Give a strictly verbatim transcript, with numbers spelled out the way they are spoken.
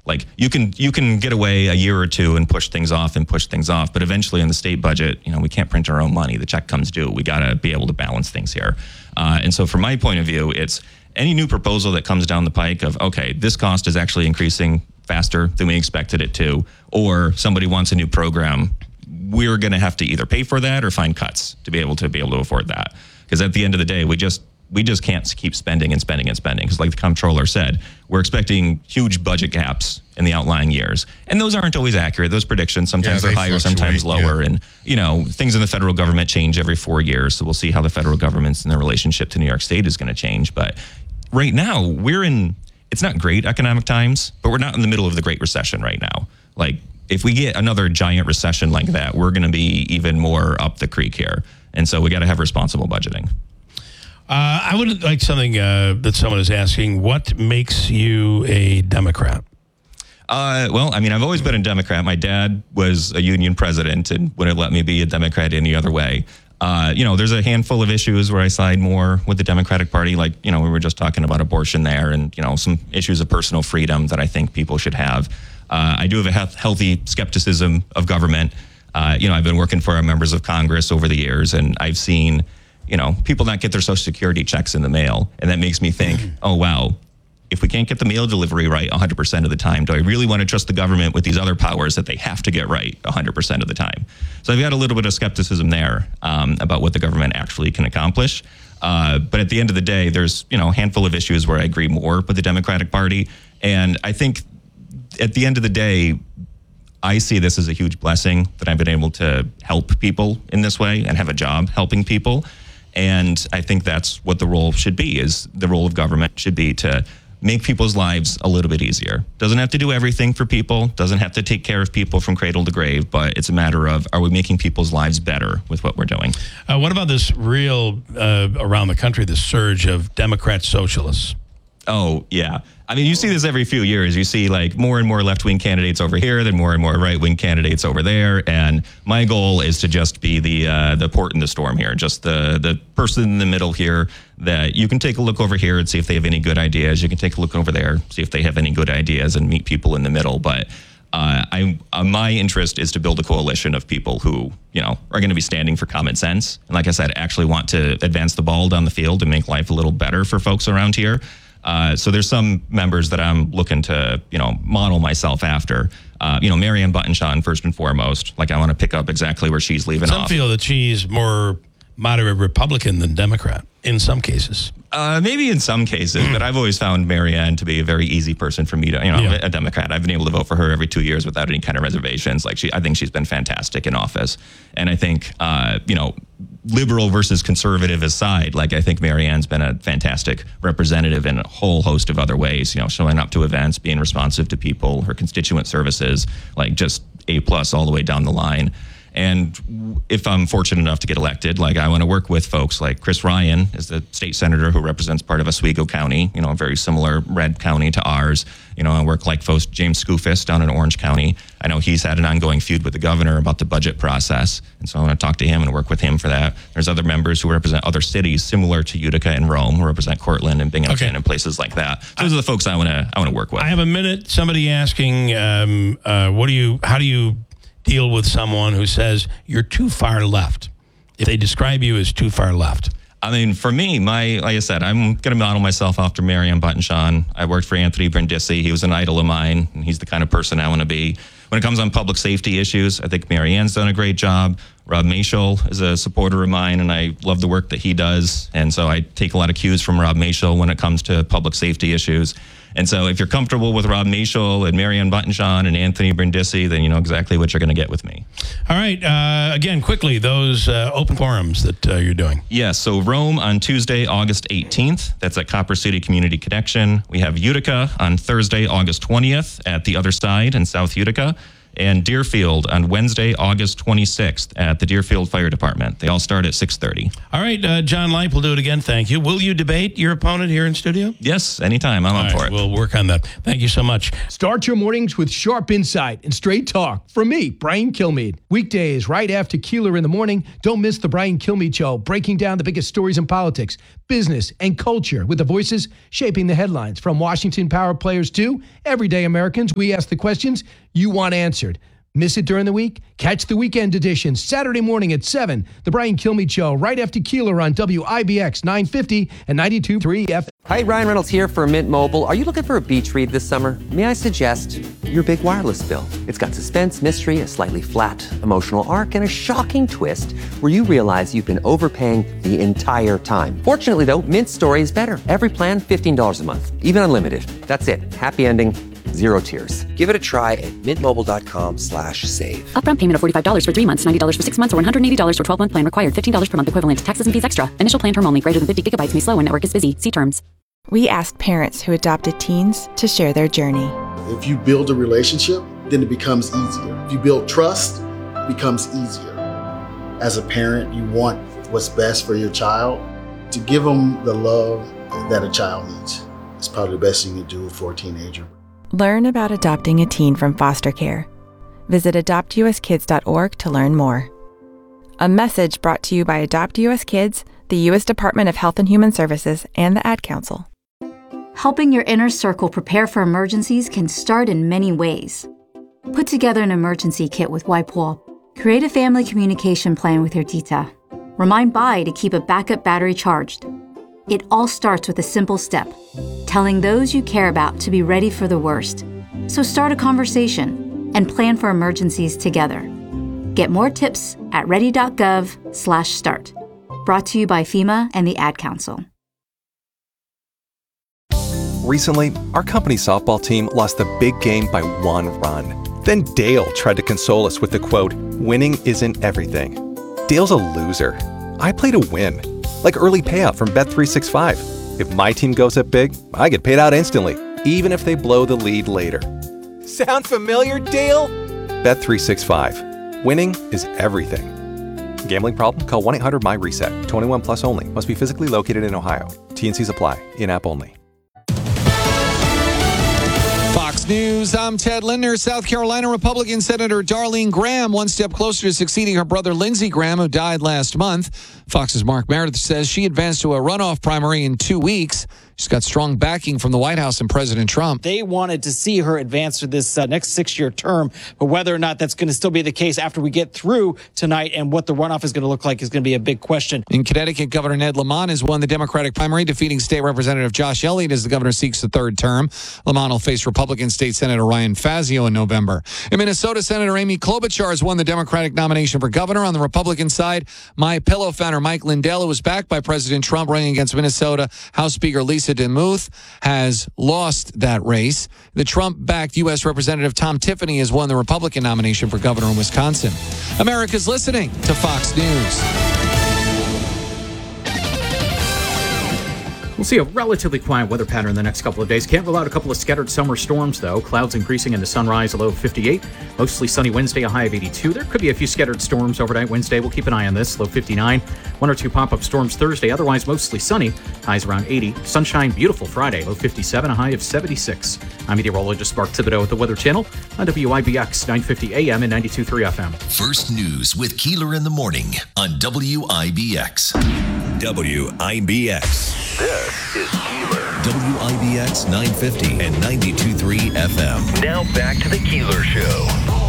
Like you can you can get away a year or two and push things off and push things off, but eventually in the state budget, you know, we can't print our own money. The check comes due. We got to be able to balance things here. Uh, and so from my point of view, it's any new proposal that comes down the pike of, okay, this cost is actually increasing faster than we expected it to, or somebody wants a new program, we're going to have to either pay for that or find cuts to be able to be able to afford that. Because at the end of the day, we just we just can't keep spending and spending and spending. Because like the comptroller said, we're expecting huge budget gaps in the outlying years. And those aren't always accurate. Those predictions, sometimes yeah, they're higher, sometimes lower. Yeah. And, you know, things in the federal government change every four years. So we'll see how the federal government's and their relationship to New York State is going to change. But right now, we're in, it's not great economic times, but we're not in the middle of the Great Recession right now. Like, if we get another giant recession like that, we're going to be even more up the creek here. And so we got to have responsible budgeting. Uh, I would like something uh, that someone is asking. What makes you a Democrat? Uh, well, I mean, I've always been a Democrat. My dad was a union president and wouldn't let me be a Democrat any other way. Uh, you know, there's a handful of issues where I side more with the Democratic Party. Like, you know, we were just talking about abortion there and, you know, some issues of personal freedom that I think people should have. Uh, I do have a he- healthy skepticism of government. Uh, you know, I've been working for our members of Congress over the years, and I've seen, you know, people not get their Social Security checks in the mail. And that makes me think, oh, wow, if we can't get the mail delivery right one hundred percent of the time, do I really want to trust the government with these other powers that they have to get right one hundred percent of the time? So I've got a little bit of skepticism there um, about what the government actually can accomplish. Uh, but at the end of the day, there's, you know, a handful of issues where I agree more with the Democratic Party. And I think at the end of the day, I see this as a huge blessing that I've been able to help people in this way and have a job helping people. And I think that's what the role should be, is the role of government should be to make people's lives a little bit easier. Doesn't have to do everything for people, doesn't have to take care of people from cradle to grave, but it's a matter of, are we making people's lives better with what we're doing? Uh, what about this real, uh, around the country, this surge of Democrat socialists? Oh, yeah. I mean, you see this every few years. You see like more and more left-wing candidates over here, then more and more right-wing candidates over there. And my goal is to just be the uh, the port in the storm here, just the the person in the middle here that you can take a look over here and see if they have any good ideas. You can take a look over there, see if they have any good ideas, and meet people in the middle. But uh, I uh, my interest is to build a coalition of people who, you know, are going to be standing for common sense. And like I said, actually want to advance the ball down the field and make life a little better for folks around here. Uh, so there's some members that I'm looking to, you know, model myself after. Uh, you know, Marianne Buttonshon, first and foremost. Like, I want to pick up exactly where she's leaving some off. Some feel that she's more moderate Republican than Democrat in some cases. Uh, maybe in some cases, but I've always found Marianne to be a very easy person for me to, you know, yeah. a Democrat. I've been able to vote for her every two years without any kind of reservations. Like, she, I think she's been fantastic in office. And I think, uh, you know, liberal versus conservative aside, like, I think Marianne's been a fantastic representative in a whole host of other ways, you know, showing up to events, being responsive to people, her constituent services, like just A plus all the way down the line. And if I'm fortunate enough to get elected, like, I want to work with folks like Chris Ryan is the state senator who represents part of Oswego County, you know, a very similar red county to ours. You know, I work like folks, James Skoufis down in Orange County. I know he's had an ongoing feud with the governor about the budget process. And so I want to talk to him and work with him for that. There's other members who represent other cities similar to Utica and Rome, who represent Cortland and Binghamton okay. and places like that. So those I, are the folks I want to I want to work with. I have a minute. Somebody asking, um, uh, what do you, how do you deal with someone who says you're too far left? If they describe you as too far left. I mean, for me, my like I said, I'm going to model myself after Marianne Buttonshon. I worked for Anthony Brindisi. He was an idol of mine, and he's the kind of person I want to be. When it comes on public safety issues, I think Marianne's done a great job. Rob Mashel is a supporter of mine, and I love the work that he does. And so I take a lot of cues from Rob Mashel when it comes to public safety issues. And so if you're comfortable with Rob Mashel and Marianne Buttonshon and Anthony Brindisi, then you know exactly what you're going to get with me. All right. Uh, again, quickly, those uh, open forums that uh, you're doing. Yes. Yeah, so Rome on Tuesday, August eighteenth. That's at Copper City Community Connection. We have Utica on Thursday, August twentieth at the Other Side in South Utica. and Deerfield on Wednesday, August twenty-sixth at the Deerfield Fire Department. They all start at six thirty. All right, uh, John Lipe will do it again. Thank you. Will you debate your opponent here in studio? Yes, anytime. I'm All up right, for it. We'll work on that. Thank you so much. Start your mornings with sharp insight and straight talk from me, Brian Kilmeade. Weekdays right after Keeler in the morning. Don't miss the Brian Kilmeade Show, breaking down the biggest stories in politics, business, and culture with the voices shaping the headlines. From Washington power players to everyday Americans, we ask the questions you want answered. Miss it during the week? Catch the weekend edition Saturday morning at seven. The Brian Kilmeade Show right after Keeler on W I B X nine fifty and ninety-two point three F M. Hi, Ryan Reynolds here for Mint Mobile. Are you looking for a beach read this summer? May I suggest your big wireless bill? It's got suspense, mystery, a slightly flat, emotional arc, and a shocking twist where you realize you've been overpaying the entire time. Fortunately, though, Mint's story is better. Every plan, fifteen dollars a month, even unlimited. That's it. Happy ending. Zero tears. Give it a try at mintmobile.com slash save. Upfront payment of forty-five dollars for three months, ninety dollars for six months, or one hundred eighty dollars for twelve-month plan required. fifteen dollars per month equivalent. Taxes and fees extra. Initial plan term only. Greater than fifty gigabytes may slow when network is busy. See terms. We asked parents who adopted teens to share their journey. If you build a relationship, then it becomes easier. If you build trust, it becomes easier. As a parent, you want what's best for your child. To give them the love that a child needs is probably the best thing you do for a teenager. Learn about adopting a teen from foster care. Visit adopt u s kids dot org to learn more. A message brought to you by Adopt U S Kids, the U S Department of Health and Human Services, and the Ad Council. Helping your inner circle prepare for emergencies can start in many ways. Put together an emergency kit with WIPEWALL. Create a family communication plan with your tita. Remind Bai to keep a backup battery charged. It all starts with a simple step, telling those you care about to be ready for the worst. So start a conversation and plan for emergencies together. Get more tips at ready.gov slash start. Brought to you by FEMA and the Ad Council. Recently, our company softball team lost the big game by one run. Then Dale tried to console us with the quote, "Winning isn't everything." Dale's a loser. I play to win. Like early payout from Bet three sixty-five. If my team goes up big, I get paid out instantly, even if they blow the lead later. Sound familiar, Dale? Bet three sixty-five. Winning is everything. Gambling problem? Call one eight hundred M Y reset. twenty-one plus only. Must be physically located in Ohio. T and Cs apply. In-app only. Fox News, I'm Ted Linder. South Carolina Republican Senator Darlene Graham one step closer to succeeding her brother Lindsey Graham, who died last month. Fox's Mark Meredith says she advanced to a runoff primary in two weeks. She's got strong backing from the White House and President Trump. They wanted to see her advance to this uh, next six-year term, but whether or not that's going to still be the case after we get through tonight and what the runoff is going to look like is going to be a big question. In Connecticut, Governor Ned Lamont has won the Democratic primary, defeating State Representative Josh Elliott as the governor seeks the third term. Lamont will face Republican State Senator Ryan Fazio in November. In Minnesota, Senator Amy Klobuchar has won the Democratic nomination for governor. On the Republican side, My Pillow founder Mike Lindell, who was backed by President Trump running against Minnesota House Speaker Lisa DeMuth, has lost that race. The Trump-backed U S Representative Tom Tiffany has won the Republican nomination for governor in Wisconsin. America's listening to Fox News. We'll see a relatively quiet weather pattern the next couple of days. Can't rule out a couple of scattered summer storms, though. Clouds increasing into sunrise, a low of fifty-eight. Mostly sunny Wednesday, a high of eighty-two. There could be a few scattered storms overnight Wednesday. We'll keep an eye on this, low fifty-nine. One or two pop-up storms Thursday, otherwise mostly sunny. Highs around eighty. Sunshine, beautiful Friday, low fifty-seven, a high of seventy-six. I'm meteorologist Mark Thibodeau at the Weather Channel on W I B X nine fifty A M and ninety-two point three F M. First News with Keeler in the morning on W I B X. W I B X. This is Keeler. W I B X nine fifty and ninety-two point three F M. Now back to the Keeler Show.